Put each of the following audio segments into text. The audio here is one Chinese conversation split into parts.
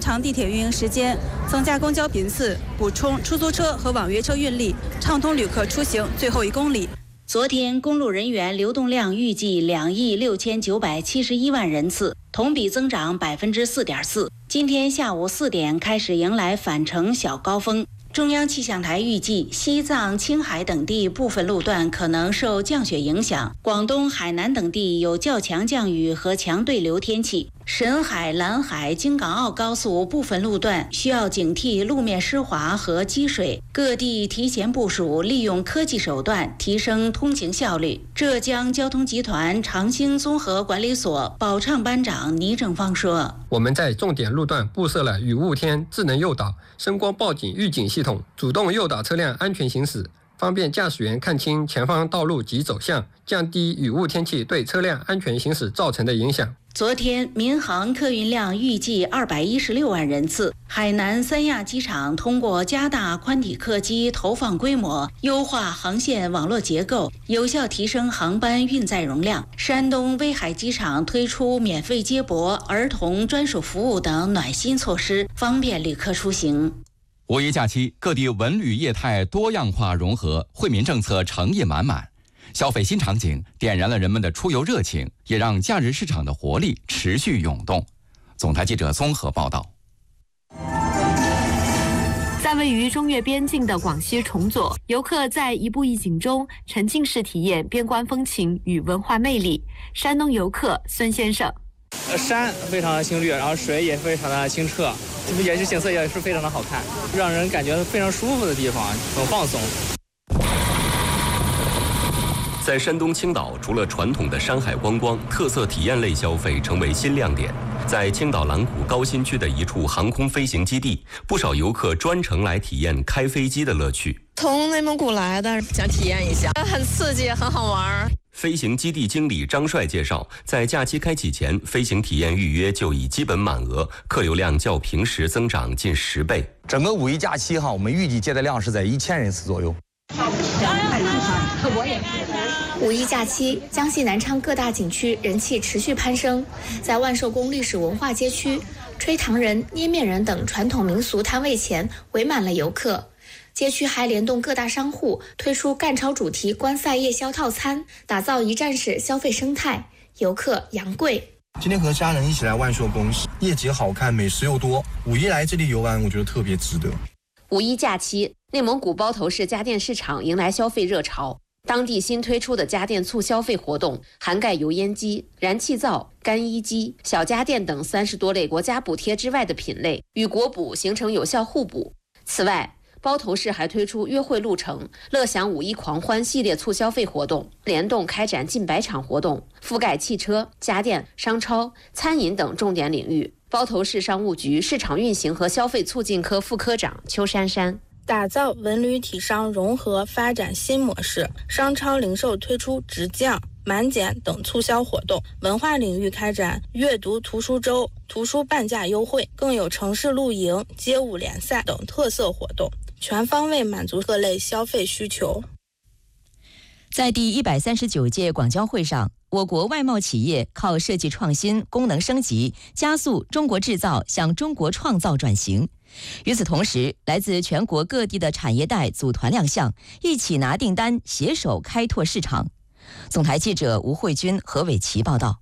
长地铁运营时间，增加公交频次，补充出租车和网约车运力，畅通旅客出行最后1公里。 昨天公路人员流动量预计2亿6971万人次，同比增长4.4%。今天下午4点开始迎来返程小高峰。中央气象台预计，西藏、青海等地部分路段可能受降雪影响，广东、海南等地有较强降雨和强对流天气。沈海、兰海、京港澳高速部分路段需要警惕路面湿滑和积水，各地提前部署，利用科技手段提升通行效率。浙江交通集团长兴综合管理所保畅班长倪正芳说：“ 我们在重点路段布设了雨雾天智能诱导、声光报警预警系统，主动诱导车辆安全行驶，方便驾驶员看清前方道路及走向，降低雨雾天气对车辆安全行驶造成的影响。” 昨天，民航客运量预计216万人次。海南三亚机场通过加大宽体客机投放规模，优化航线网络结构，有效提升航班运载容量。山东威海机场推出免费接驳、儿童专属服务等暖心措施，方便旅客出行。 五一假期，各地文旅业态多样化融合，惠民政策诚意满满。消费新场景点燃了人们的出游热情，也让假日市场的活力持续涌动。总台记者综合报道。 在位于中越边境的广西崇左，游客在一步一景中沉浸式体验边关风情与文化魅力。山东游客孙先生： 山非常的青绿，然后水也非常的清澈，也是景色也是非常的好看，让人感觉非常舒服的地方，很放松。 在山东青岛，除了传统的山海观光，特色体验类消费成为新亮点。在青岛蓝谷高新区的一处航空飞行基地，不少游客专程来体验开飞机的乐趣。 从内蒙古来的，想体验一下，很刺激，很好玩。 飞行基地经理张帅介绍，在假期开启前，飞行体验预约就已基本满额，客流量较平时增长近10倍。 整个五一假期我们预计接待量是在1000人次左右。 五一假期，江西南昌各大景区人气持续攀升。在万寿宫历史文化街区，吹糖人、捏面人等传统民俗摊位前围满了游客。街区还联动各大商户推出赣超主题观赛夜宵套餐，打造一站式消费生态，游客扬贵。 今天和家人一起来万寿宫，夜景好看，美食又多。五一来这里游玩，我觉得特别值得。 五一假期，内蒙古包头市家电市场迎来消费热潮。当地新推出的家电促消费活动涵盖油烟机、燃气灶、干衣机、小家电等30多类国家补贴之外的品类，与国补形成有效互补。此外，包头市还推出约会路程、乐享五一狂欢系列促消费活动，联动开展近100场活动，覆盖汽车、家电、商超、餐饮等重点领域。包头市商务局市场运行和消费促进科副科长邱珊珊： 打造文旅体商融合发展新模式，商超零售推出直降、满减等促销活动，文化领域开展阅读图书周、图书半价优惠，更有城市露营、街舞联赛等特色活动，全方位满足各类消费需求。 在第139届广交会上，我国外贸企业靠设计创新、功能升级，加速中国制造向中国创造转型。与此同时，来自全国各地的产业带组团亮相，一起拿订单，携手开拓市场。总台记者吴慧君、何伟琪报道。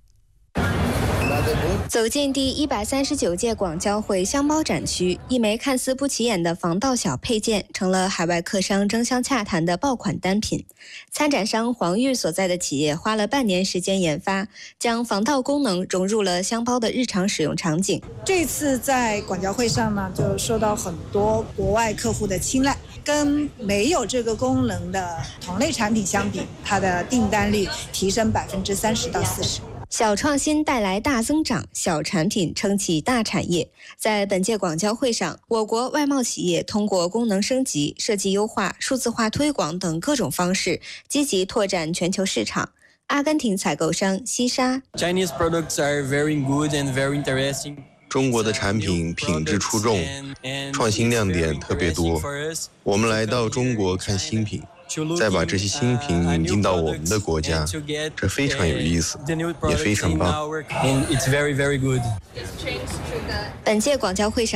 走进第139届广交会箱包展区，一枚看似不起眼的防盗小配件成了海外客商争相洽谈的爆款单品。参展商黄玉所在的企业花了半年时间研发，将防盗功能融入了箱包的日常使用场景。 这次在广交会上呢，就受到很多国外客户的青睐。跟没有这个功能的同类产品相比，它的订单率提升30%到40%。 小创新带来大增长，小产品撑起大产业。在本届广交会上，我国外贸企业通过功能升级、设计优化、数字化推广等各种方式，积极拓展全球市场。阿根廷采购商西沙 Chinese products are very good and very interesting. 中国的产品品质出众，创新亮点特别多。我们来到中国看新品，再把这些新品引进到我们的国家，这非常有意思，也非常棒。 本届广交会上